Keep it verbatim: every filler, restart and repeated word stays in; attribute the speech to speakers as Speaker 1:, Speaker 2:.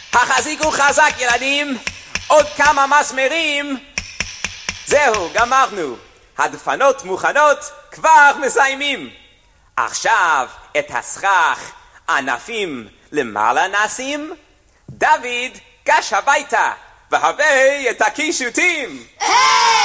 Speaker 1: החזיקו חזק ילדים, עוד כמה מסמרים. זהו, גמרנו. הדפנות מוכנות, כבר מסיימים. עכשיו את הסכך ענפים למעלה נשים. דוד, גש הביתה, והבא את הקישוטים.
Speaker 2: היי!